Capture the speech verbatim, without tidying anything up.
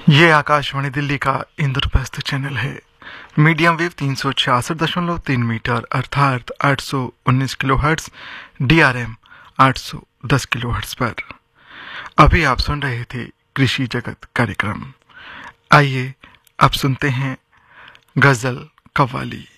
ये आकाशवाणी दिल्ली का इंद्रप्रस्थ चैनल है। मीडियम वेव तीन सौ छियासठ दशमलव तीन मीटर अर्थात आठ सौ उन्नीस kilo hertz, D R M आठ सौ दस किलो हर्ट्ज पर। अभी आप सुन रहे थे कृषि जगत कार्यक्रम। आइए अब सुनते हैं गजल कव्वाली।